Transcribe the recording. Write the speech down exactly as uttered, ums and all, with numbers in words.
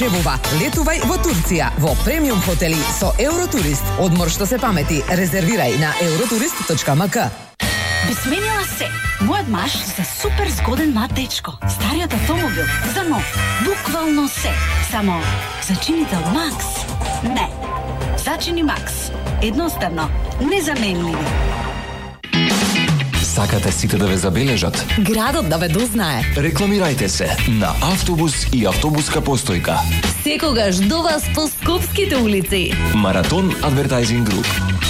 Требува, летувај во Турција, во премиум хотели со Евротурист. Одмор што се памети, резервирај на евротурист точка ем ка. Би сменила се. Мојот маж за супер згоден млад дечко. Стариот автомобил за нов. Буквално се. Само зачинител Макс. Не. Зачини Макс. Едноставно, незаменливи. Сакате сите да ве забележат? Градот да ве дознае. Рекламирајте се на автобус и автобуска постојка. Секогаш до вас по скопските улици. Маратон Адвертајзинг Груп.